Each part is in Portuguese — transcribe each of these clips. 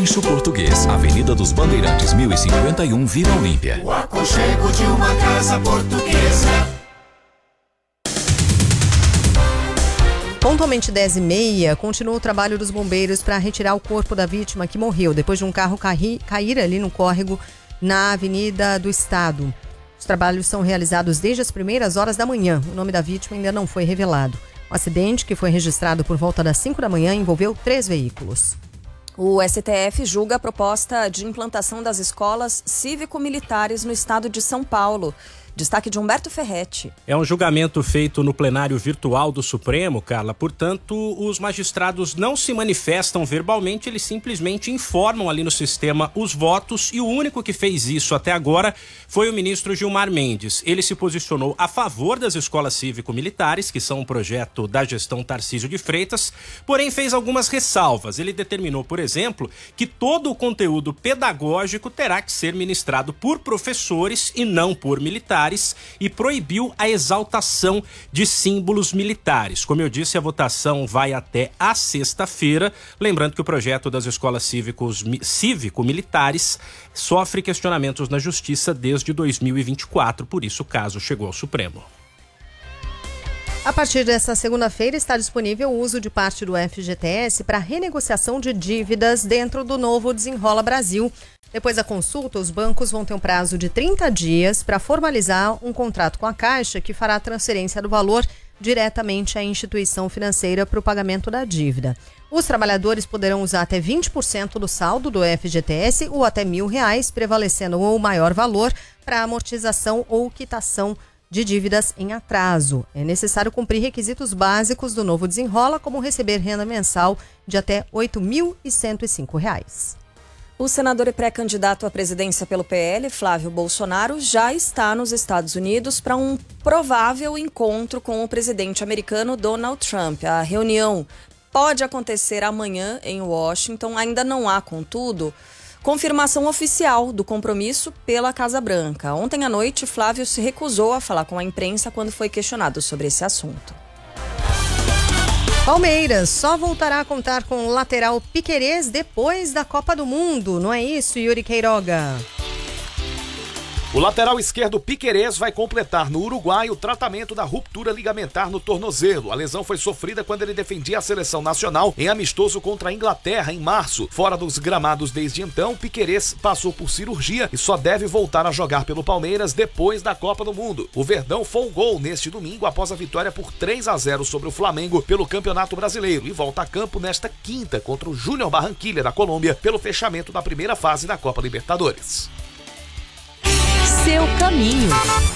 Rancho Português, Avenida dos Bandeirantes, 1051, Vila Olímpia. O aconchego de uma casa portuguesa. Pontualmente 10h30, continua o trabalho dos bombeiros para retirar o corpo da vítima que morreu depois de um carro cair ali no córrego na Avenida do Estado. Os trabalhos são realizados desde as primeiras horas da manhã. O nome da vítima ainda não foi revelado. O acidente, que foi registrado por volta das 5 da manhã, envolveu 3 veículos. O STF julga a proposta de implantação das escolas cívico-militares no estado de São Paulo. Destaque de Humberto Ferretti. É um julgamento feito no plenário virtual do Supremo, Carla. Portanto, os magistrados não se manifestam verbalmente, eles simplesmente informam ali no sistema os votos, e o único que fez isso até agora foi o ministro Gilmar Mendes. Ele se posicionou a favor das escolas cívico-militares, que são um projeto da gestão Tarcísio de Freitas, porém fez algumas ressalvas. Ele determinou, por exemplo, que todo o conteúdo pedagógico terá que ser ministrado por professores e não por militares, e proibiu a exaltação de símbolos militares. Como eu disse, a votação vai até a sexta-feira. Lembrando que o projeto das escolas cívico-militares sofre questionamentos na Justiça desde 2024, por isso o caso chegou ao Supremo. A partir desta segunda-feira está disponível o uso de parte do FGTS para renegociação de dívidas dentro do novo Desenrola Brasil. Depois da consulta, os bancos vão ter um prazo de 30 dias para formalizar um contrato com a Caixa que fará a transferência do valor diretamente à instituição financeira para o pagamento da dívida. Os trabalhadores poderão usar até 20% do saldo do FGTS ou até R$1.000, prevalecendo o maior valor para amortização ou quitação de dívidas em atraso. É necessário cumprir requisitos básicos do novo Desenrola, como receber renda mensal de até R$ 8.105. O senador e pré-candidato à presidência pelo PL, Flávio Bolsonaro, já está nos Estados Unidos para um provável encontro com o presidente americano Donald Trump. A reunião pode acontecer amanhã em Washington. Ainda não há, contudo, confirmação oficial do compromisso pela Casa Branca. Ontem à noite, Flávio se recusou a falar com a imprensa quando foi questionado sobre esse assunto. Palmeiras só voltará a contar com o lateral Piquerez depois da Copa do Mundo, não é isso, Yuri Queiroga? O lateral esquerdo Piquerez vai completar no Uruguai o tratamento da ruptura ligamentar no tornozelo. A lesão foi sofrida quando ele defendia a seleção nacional em amistoso contra a Inglaterra em março. Fora dos gramados desde então, Piquerez passou por cirurgia e só deve voltar a jogar pelo Palmeiras depois da Copa do Mundo. O Verdão folgou neste domingo após a vitória por 3-0 sobre o Flamengo pelo Campeonato Brasileiro e volta a campo nesta quinta contra o Júnior Barranquilla da Colômbia pelo fechamento da primeira fase da Copa Libertadores. Seu caminho.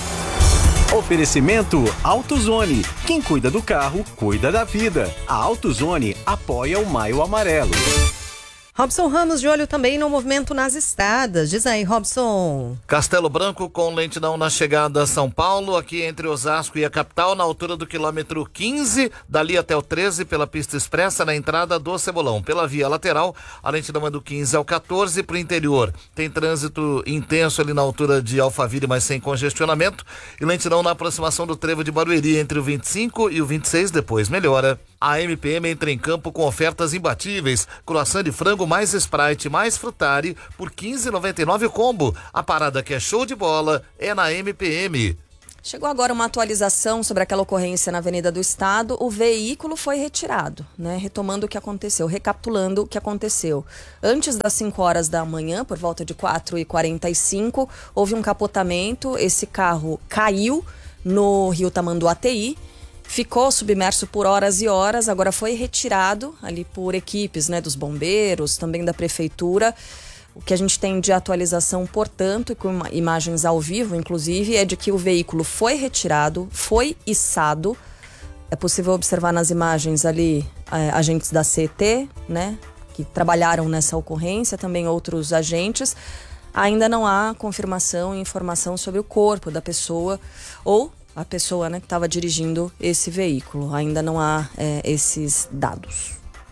Oferecimento AutoZone. Quem cuida do carro, cuida da vida. A AutoZone apoia o Maio Amarelo. Robson Ramos de olho também no movimento nas estradas. Diz aí, Robson. Castelo Branco com lentidão na chegada a São Paulo, aqui entre Osasco e a capital, na altura do quilômetro 15, dali até o 13 pela pista expressa, na entrada do Cebolão. Pela via lateral, a lentidão é do 15 ao 14 para o interior. Tem trânsito intenso ali na altura de Alphaville, mas sem congestionamento. E lentidão na aproximação do trevo de Barueri entre o 25 e o 26, depois melhora. A MPM entra em campo com ofertas imbatíveis. Croissant de frango mais Sprite mais Frutari por R$15,99 o combo. A parada que é show de bola é na MPM. Chegou agora uma atualização sobre aquela ocorrência na Avenida do Estado. O veículo foi retirado, né? Retomando o que aconteceu, recapitulando o que aconteceu. Antes das 5 horas da manhã, por volta de 4h45, houve um capotamento. Esse carro caiu no Rio Tamanduateí. Ficou submerso por horas e horas, agora foi retirado ali por equipes, né, dos bombeiros, também da prefeitura. O que a gente tem de atualização, portanto, e com imagens ao vivo, inclusive, é de que o veículo foi retirado, foi içado. É possível observar nas imagens ali agentes da CET, né, que trabalharam nessa ocorrência, também outros agentes. Ainda não há confirmação e informação sobre o corpo da pessoa ou a pessoa, né, que estava dirigindo esse veículo. Ainda não há esses dados.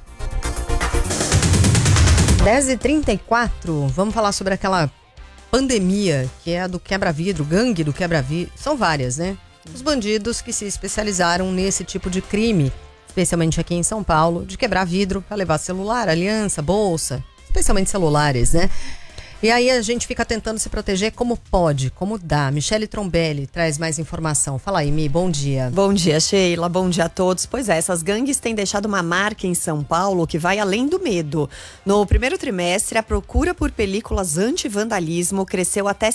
10h34, vamos falar sobre aquela pandemia que é a do quebra-vidro, gangue do quebra-vidro. São várias, né? Os bandidos que se especializaram nesse tipo de crime, especialmente aqui em São Paulo, de quebrar vidro para levar celular, aliança, bolsa, especialmente celulares, né? E aí a gente fica tentando se proteger como pode, como dá. Michele Trombelli traz mais informação. Fala aí, Mi, bom dia. Bom dia, Sheila. Bom dia a todos. Pois é, essas gangues têm deixado uma marca em São Paulo que vai além do medo. No primeiro trimestre, a procura por películas anti-vandalismo cresceu até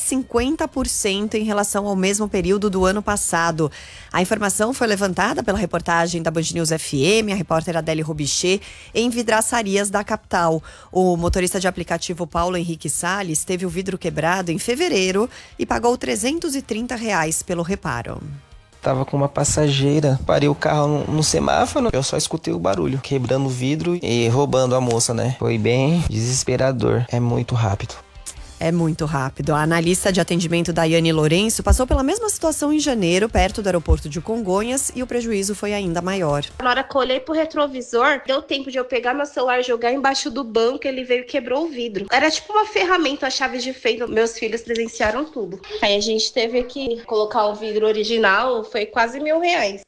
50% em relação ao mesmo período do ano passado. A informação foi levantada pela reportagem da Band News FM, a repórter Adélie Robichê, em vidraçarias da capital. O motorista de aplicativo Paulo Henrique Salles teve o vidro quebrado em fevereiro e pagou R$330 pelo reparo. Tava com uma passageira, parei o carro no semáforo, eu só escutei o barulho, quebrando o vidro e roubando a moça, né? Foi bem desesperador, é muito rápido. É muito rápido. A analista de atendimento Daiane Lourenço passou pela mesma situação em janeiro, perto do aeroporto de Congonhas, e o prejuízo foi ainda maior. Na hora que eu olhei pro retrovisor, deu tempo de eu pegar meu celular, jogar embaixo do banco, ele veio e quebrou o vidro. Era tipo uma ferramenta, a chave de fenda. Meus filhos presenciaram tudo. Aí a gente teve que colocar o vidro original, foi quase R$1.000.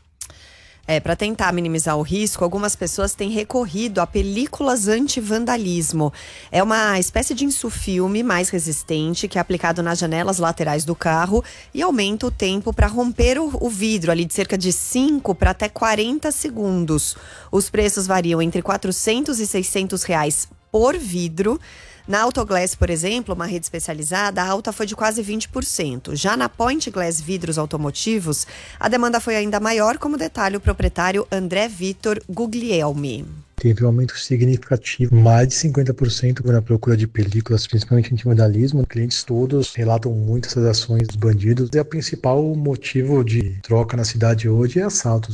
Para tentar minimizar o risco, algumas pessoas têm recorrido a películas anti-vandalismo. É uma espécie de insufilme mais resistente que é aplicado nas janelas laterais do carro e aumenta o tempo para romper o vidro, ali de cerca de 5 para até 40 segundos. Os preços variam entre R$400 e R$600 por vidro. Na Autoglass, por exemplo, uma rede especializada, a alta foi de quase 20%. Já na Point Glass Vidros Automotivos, a demanda foi ainda maior, como detalha o proprietário André Vitor Guglielmi. Teve um aumento significativo, mais de 50% na procura de películas, principalmente anti-vandalismo. Clientes todos relatam muito essas ações dos bandidos. E o principal motivo de troca na cidade hoje é assaltos.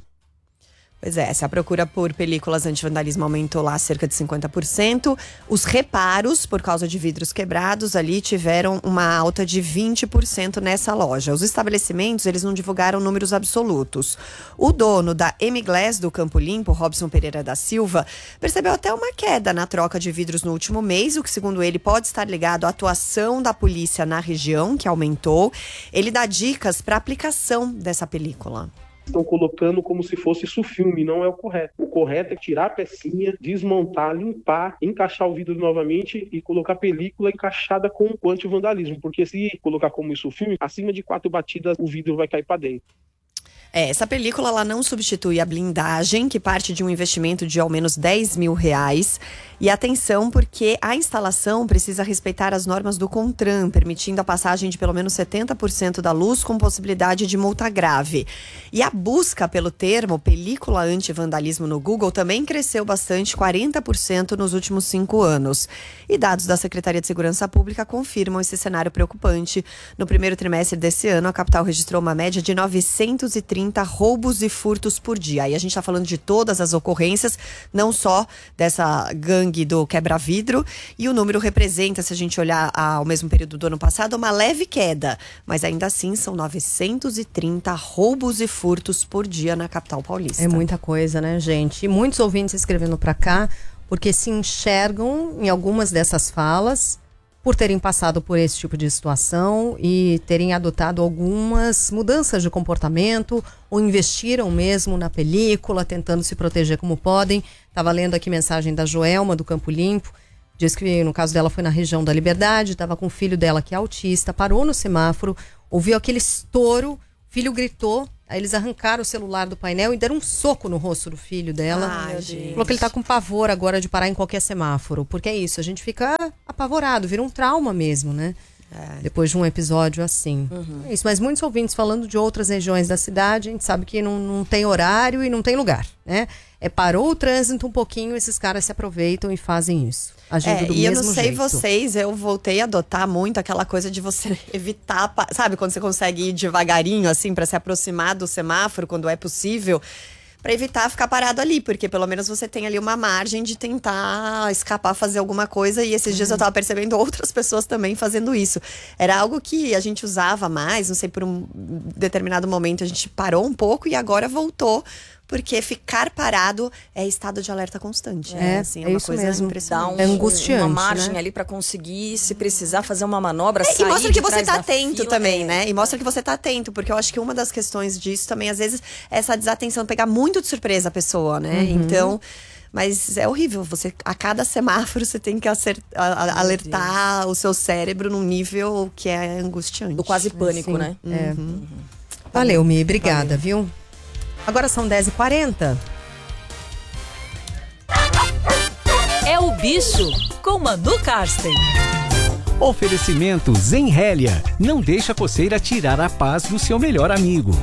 Pois é, se a procura por películas anti-vandalismo aumentou lá cerca de 50%, os reparos, por causa de vidros quebrados, ali tiveram uma alta de 20% nessa loja. Os estabelecimentos, eles não divulgaram números absolutos. O dono da M-Glass do Campo Limpo, Robson Pereira da Silva, percebeu até uma queda na troca de vidros no último mês, o que, segundo ele, pode estar ligado à atuação da polícia na região, que aumentou. Ele dá dicas para a aplicação dessa película. Estão colocando como se fosse insufilme, não é o correto. O correto é tirar a pecinha, desmontar, limpar, encaixar o vidro novamente e colocar a película encaixada com o anti-vandalismo, porque se colocar como insufilme, acima de 4 batidas o vidro vai cair para dentro. Essa película ela não substitui a blindagem, que parte de um investimento de ao menos R$10.000. E atenção, porque a instalação precisa respeitar as normas do CONTRAN, permitindo a passagem de pelo menos 70% da luz, com possibilidade de multa grave. E a busca pelo termo película anti-vandalismo no Google também cresceu bastante, 40% nos últimos 5 anos. E dados da Secretaria de Segurança Pública confirmam esse cenário preocupante. No primeiro trimestre desse ano, a capital registrou uma média de 930 roubos e furtos por dia. Aí a gente está falando de todas as ocorrências, não só dessa gangue do quebra-vidro, e o número representa, se a gente olhar ao mesmo período do ano passado, uma leve queda, mas ainda assim são 930 roubos e furtos por dia na capital paulista. É muita coisa, né, gente? E muitos ouvintes escrevendo para cá, porque se enxergam em algumas dessas falas por terem passado por esse tipo de situação e terem adotado algumas mudanças de comportamento ou investiram mesmo na película, tentando se proteger como podem. Estava lendo aqui mensagem da Joelma, do Campo Limpo. Diz que no caso dela foi na região da Liberdade, estava com o filho dela que é autista, parou no semáforo, ouviu aquele estouro, o filho gritou, aí eles arrancaram o celular do painel e deram um soco no rosto do filho dela. Falou que ele tá com pavor agora de parar em qualquer semáforo, porque é isso, a gente fica apavorado, vira um trauma mesmo, né? Depois de um episódio assim. É isso, mas muitos ouvintes falando de outras regiões da cidade, a gente sabe que não tem horário e não tem lugar, né? Parou o trânsito um pouquinho, esses caras se aproveitam e fazem isso. Agindo do mesmo jeito. E eu não sei vocês, eu voltei a adotar muito aquela coisa de você evitar, sabe, quando você consegue ir devagarinho, assim, para se aproximar do semáforo, quando é possível, para evitar ficar parado ali, porque pelo menos você tem ali uma margem de tentar escapar, fazer alguma coisa. E esses dias eu tava percebendo outras pessoas também fazendo isso. Era algo que a gente usava mais, não sei, por um determinado momento a gente parou um pouco e agora voltou. Porque ficar parado é estado de alerta constante. Assim, é uma coisa mesmo. Impressionante. É angustiante, uma margem, né? Ali para conseguir, se precisar fazer uma manobra, sair e mostra que de você trás tá da atento fila, também, né? E mostra que você tá atento, porque eu acho que uma das questões disso também, às vezes, é essa desatenção, pegar muito de surpresa a pessoa, né? Então, Mas é horrível, a cada semáforo você tem que alertar o seu cérebro num nível que é angustiante. Do quase pânico, né? Valeu, Mi, obrigada, viu? Agora são 10h40. É o Bicho, com Manu Karsten. Oferecimento Zenrélia. Não deixa a coceira tirar a paz do seu melhor amigo.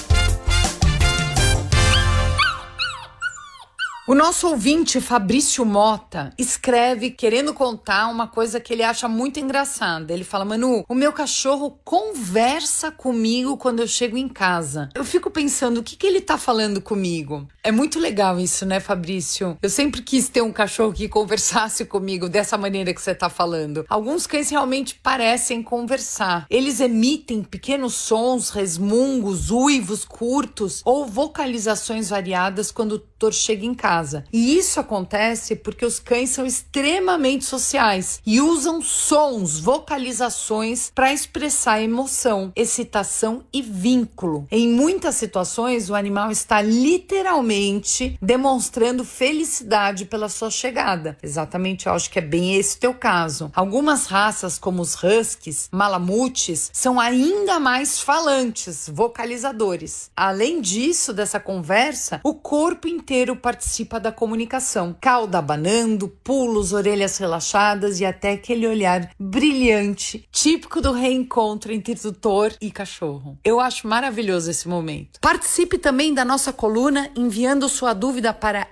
O nosso ouvinte, Fabrício Mota, escreve querendo contar uma coisa que ele acha muito engraçada. Ele fala: Manu, o meu cachorro conversa comigo quando eu chego em casa. Eu fico pensando, o que ele tá falando comigo? É muito legal isso, né, Fabrício? Eu sempre quis ter um cachorro que conversasse comigo dessa maneira que você tá falando. Alguns cães realmente parecem conversar. Eles emitem pequenos sons, resmungos, uivos curtos ou vocalizações variadas quando o tutor chega em casa. E isso acontece porque os cães são extremamente sociais e usam sons, vocalizações para expressar emoção, excitação e vínculo. Em muitas situações, o animal está literalmente demonstrando felicidade pela sua chegada. Exatamente, eu acho que é bem esse o teu caso. Algumas raças, como os huskies, malamutes, são ainda mais falantes, vocalizadores. Além disso, dessa conversa, o corpo inteiro participa da comunicação. Cauda abanando, pulos, orelhas relaxadas e até aquele olhar brilhante, típico do reencontro entre tutor e cachorro. Eu acho maravilhoso esse momento. Participe também da nossa coluna enviando sua dúvida para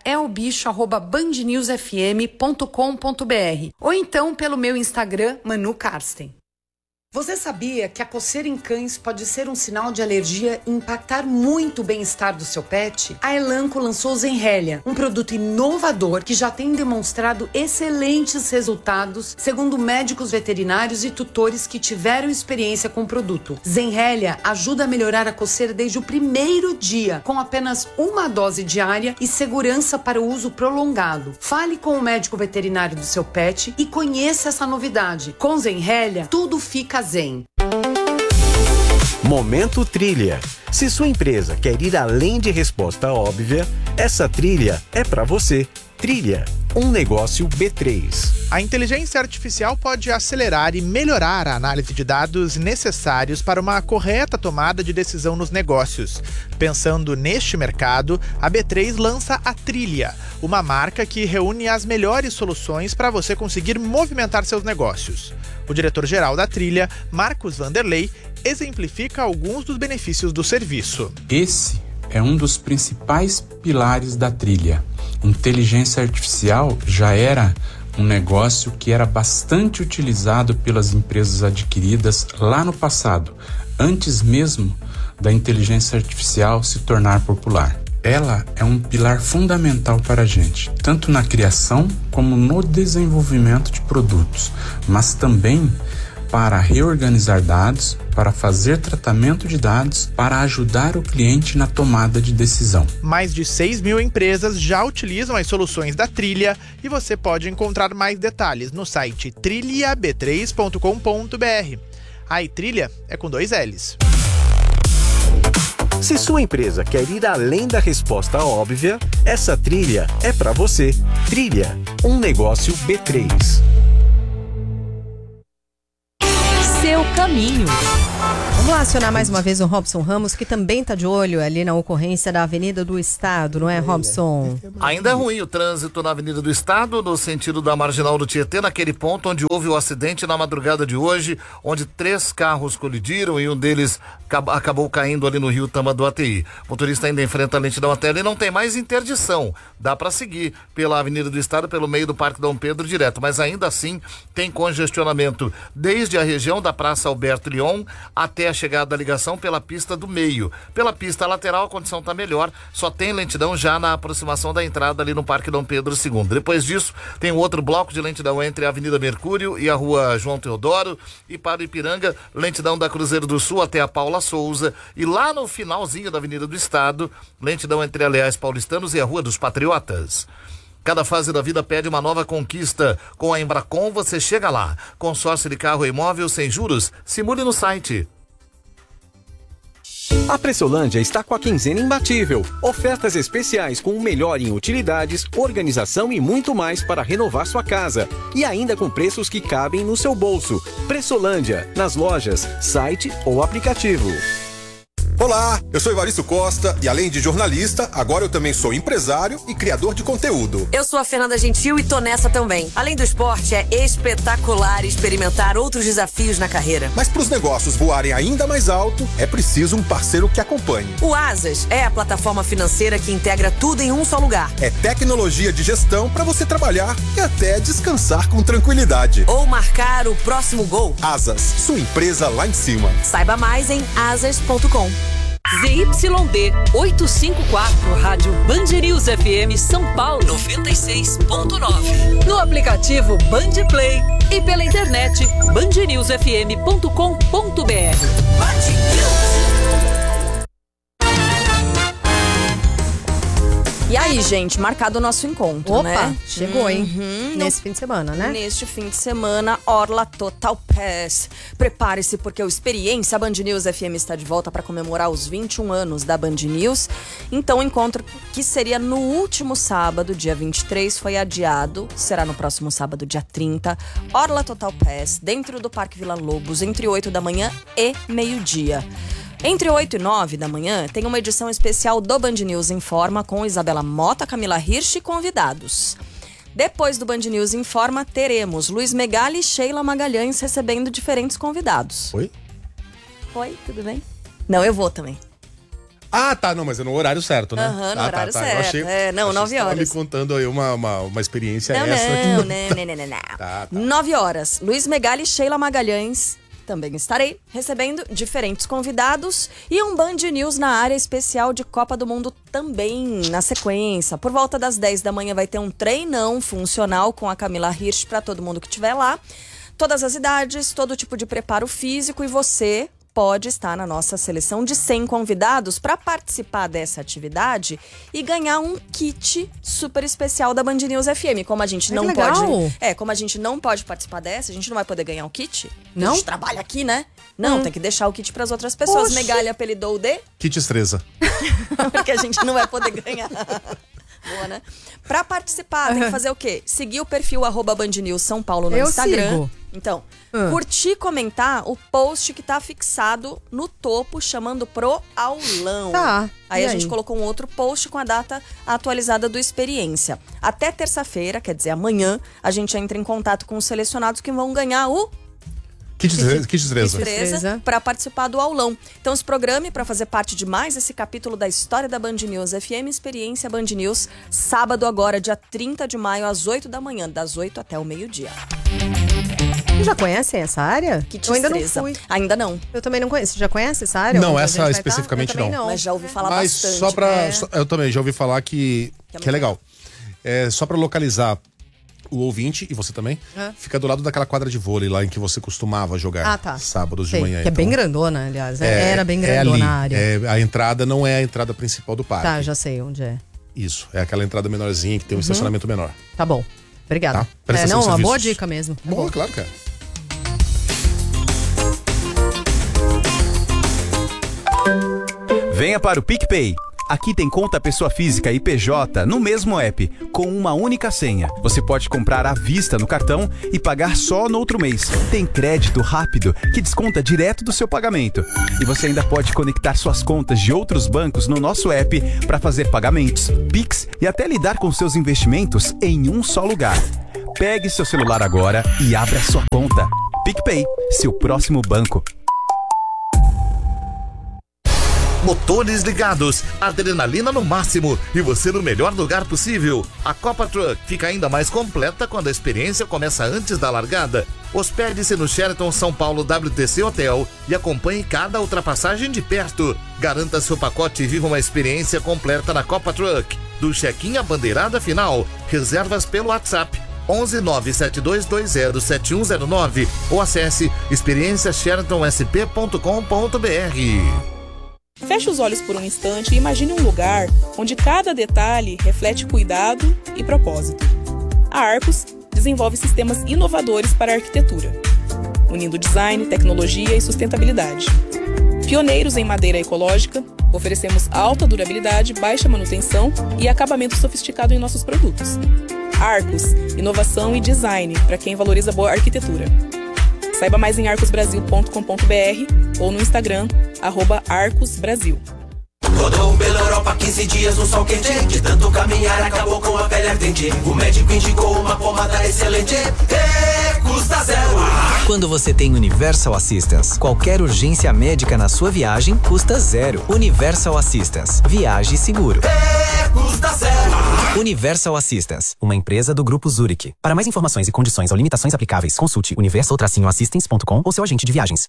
elbicho@bandnewsfm.com.br ou então pelo meu Instagram, Manu Karsten. Você sabia que a coceira em cães pode ser um sinal de alergia e impactar muito o bem-estar do seu pet? A Elanco lançou Zenrélia, um produto inovador que já tem demonstrado excelentes resultados, segundo médicos veterinários e tutores que tiveram experiência com o produto. Zenrélia ajuda a melhorar a coceira desde o primeiro dia, com apenas uma dose diária e segurança para o uso prolongado. Fale com o médico veterinário do seu pet e conheça essa novidade. Com Zenrélia, tudo fica zen. Momento Trilha. Se sua empresa quer ir além de resposta óbvia, essa trilha é para você. Trilha, um negócio B3. A inteligência artificial pode acelerar e melhorar a análise de dados necessários para uma correta tomada de decisão nos negócios. Pensando neste mercado, a B3 lança a Trilha, uma marca que reúne as melhores soluções para você conseguir movimentar seus negócios. O diretor-geral da Trilha, Marcos Vanderlei, exemplifica alguns dos benefícios do serviço. Esse é um dos principais pilares da Trilha. Inteligência artificial já era um negócio que era bastante utilizado pelas empresas adquiridas lá no passado, antes mesmo da inteligência artificial se tornar popular. Ela é um pilar fundamental para a gente, tanto na criação como no desenvolvimento de produtos, mas também para reorganizar dados, para fazer tratamento de dados, para ajudar o cliente na tomada de decisão. Mais de 6.000 empresas já utilizam as soluções da Trilha e você pode encontrar mais detalhes no site trilhab3.com.br. A Trilha é com 2 L's. Se sua empresa quer ir além da resposta óbvia, essa trilha é para você. Trilha, um negócio B3. Seu caminho. Vamos lá acionar mais uma vez o Robson Ramos, que também está de olho ali na ocorrência da Avenida do Estado, não é, Robson? Ainda é ruim o trânsito na Avenida do Estado, no sentido da Marginal do Tietê, naquele ponto onde houve o acidente na madrugada de hoje, onde 3 carros colidiram e um deles acabou caindo ali no rio Tamanduateí. O motorista ainda enfrenta a lentidão até ali, não tem mais interdição. Dá para seguir pela Avenida do Estado, pelo meio do Parque Dom Pedro direto, mas ainda assim tem congestionamento desde a região da Praça Alberto Lyon até a chegada da ligação pela pista do meio. Pela pista lateral a condição está melhor, só tem lentidão já na aproximação da entrada ali no Parque Dom Pedro II. Depois disso tem outro bloco de lentidão entre a Avenida Mercúrio e a Rua João Teodoro, e para o Ipiranga, lentidão da Cruzeiro do Sul até a Paula Souza, e lá no finalzinho da Avenida do Estado, lentidão entre a Leais Paulistanos e a Rua dos Patriotas. Cada fase da vida pede uma nova conquista. Com a Embracon você chega lá. Consórcio de carro e imóvel sem juros? Simule no site. A Pressolândia está com a quinzena imbatível. Ofertas especiais com o melhor em utilidades, organização e muito mais para renovar sua casa. E ainda com preços que cabem no seu bolso. Pressolândia, nas lojas, site ou aplicativo. Olá, eu sou Evaristo Costa e além de jornalista, agora eu também sou empresário e criador de conteúdo. Eu sou a Fernanda Gentil e tô nessa também. Além do esporte, é espetacular experimentar outros desafios na carreira. Mas para os negócios voarem ainda mais alto, é preciso um parceiro que acompanhe. O Asas é a plataforma financeira que integra tudo em um só lugar. É tecnologia de gestão para você trabalhar e até descansar com tranquilidade. Ou marcar o próximo gol. Asas, sua empresa lá em cima. Saiba mais em asas.com. ZYD 854, Rádio Band News FM São Paulo 96.9. No aplicativo Band Play e pela internet bandnewsfm.com.br. Band News. E aí, gente, marcado o nosso encontro, né? Opa, chegou, hein? Nesse fim de semana, né? Neste fim de semana, Orla Total Pass. Prepare-se, porque o Experiência Band News FM está de volta para comemorar os 21 anos da Band News. Então, o encontro que seria no último sábado, dia 23, foi adiado. Será no próximo sábado, dia 30. Orla Total Pass, dentro do Parque Vila Lobos, entre 8 da manhã e meio-dia. Entre 8 e 9 da manhã, tem uma edição especial do Band News Informa com Isabela Mota, Camila Hirsch e convidados. Depois do Band News Informa, teremos Luiz Megali e Sheila Magalhães recebendo diferentes convidados. Oi? Oi, tudo bem? Não, eu vou também. Ah, tá, não, mas é no horário certo, né? Aham, no horário tá. certo. Eu achei, 9 horas. me contando aí uma experiência Não. Tá. 9 horas. Luiz Megali e Sheila Magalhães. Também estarei recebendo diferentes convidados e um Band News na área especial de Copa do Mundo também na sequência. Por volta das 10 da manhã vai ter um treinão funcional com a Camila Hirsch para todo mundo que estiver lá. Todas as idades, todo tipo de preparo físico e você pode estar na nossa seleção de 100 convidados para participar dessa atividade e ganhar um kit super especial da Band News FM. Como a gente não pode, como a gente não pode participar dessa, a gente não vai poder ganhar um kit. Não? A gente trabalha aqui, né? Não, tem que deixar o kit para as outras pessoas. Oxi. Megali apelidou de Kit Estreza. porque a gente não vai poder ganhar. Boa, né? Pra participar, tem que fazer o quê? Seguir o perfil @BandNews São Paulo no Instagram. Sigo. Então, curtir e comentar o post que tá fixado no topo, chamando pro aulão. Tá. Aí E a gente aí? colocou um outro post com a data atualizada do Experiência. Até terça-feira, quer dizer, amanhã, a gente entra em contato com os selecionados que vão ganhar o Kit Estreza. para participar do aulão. Então se programe para fazer parte de mais esse capítulo da história da Band News FM, Experiência Band News, sábado agora, dia 30 de maio, às 8 da manhã, das 8 até o meio-dia. Vocês já conhecem essa área? Kit Eu ainda não Estreza. fui. Ainda não. Eu também não conheço. Você já conhece essa área? Não, Onde a essa gente vai especificamente estar? Eu também não. Mas já ouvi falar Mas bastante. só pra. né? Eu também já ouvi falar que é legal. É, só pra localizar o ouvinte, e você também, fica do lado daquela quadra de vôlei lá em que você costumava jogar sábados de manhã. Que é bem grandona, aliás. Era bem grandona a área. A entrada não é a entrada principal do parque. Tá, já sei onde é. Isso, é aquela entrada menorzinha que tem um estacionamento menor. Tá bom. Obrigada. Tá? Prestação de uma boa serviços. dica mesmo. Boa, claro, cara. Venha para o PicPay. Aqui tem conta pessoa física e PJ no mesmo app, com uma única senha. Você pode comprar à vista no cartão e pagar só no outro mês. Tem crédito rápido que desconta direto do seu pagamento. E você ainda pode conectar suas contas de outros bancos no nosso app para fazer pagamentos, Pix e até lidar com seus investimentos em um só lugar. Pegue seu celular agora e abra sua conta. PicPay, seu próximo banco. Motores ligados, adrenalina no máximo e você no melhor lugar possível. A Copa Truck fica ainda mais completa quando a experiência começa antes da largada. Hospede-se no Sheraton São Paulo WTC Hotel e acompanhe cada ultrapassagem de perto. Garanta seu pacote e viva uma experiência completa na Copa Truck. Do check-in à bandeirada final, reservas pelo WhatsApp 11 97220 7109 ou acesse experienciasheratonsp.com.br. Feche os olhos por um instante e imagine um lugar onde cada detalhe reflete cuidado e propósito. A Arcos desenvolve sistemas inovadores para a arquitetura, unindo design, tecnologia e sustentabilidade. Pioneiros em madeira ecológica, oferecemos alta durabilidade, baixa manutenção e acabamento sofisticado em nossos produtos. Arcos, inovação e design para quem valoriza boa arquitetura. Saiba mais em arcosbrasil.com.br ou no Instagram, @arcosbrasil. Rodou pela Europa 15 dias no sol quente. De tanto caminhar acabou com a pele ardente. O médico indicou uma pomada excelente. Custa zero. Quando você tem Universal Assistance, qualquer urgência médica na sua viagem custa zero. Universal Assistance. Viaje seguro. Custa zero. Universal Assistance, uma empresa do Grupo Zurich. Para mais informações e condições ou limitações aplicáveis, consulte universal-assistance.com ou seu agente de viagens.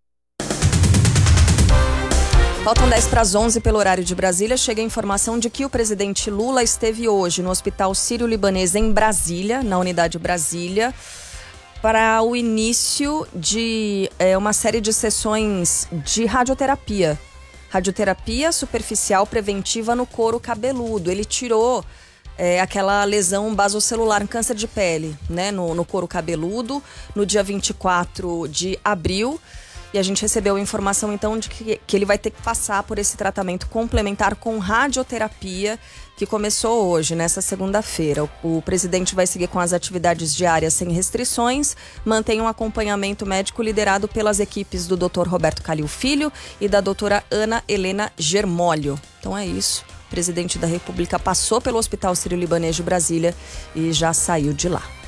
Faltam 10 para as 11 pelo horário de Brasília. Chega a informação de que o presidente Lula esteve hoje no Hospital Sírio-Libanês em Brasília, na unidade Brasília, para o início de uma série de sessões de radioterapia. Radioterapia superficial preventiva no couro cabeludo. Ele tirou aquela lesão basocelular, um câncer de pele, né, no couro cabeludo, no dia 24 de abril. E a gente recebeu a informação, então, de que ele vai ter que passar por esse tratamento complementar com radioterapia, que começou hoje, nessa segunda-feira. O presidente vai seguir com as atividades diárias sem restrições, mantém um acompanhamento médico liderado pelas equipes do Dr. Roberto Calil Filho e da doutora Ana Helena Germolho. Então é isso. O presidente da República passou pelo Hospital Sírio-Libanês de Brasília e já saiu de lá.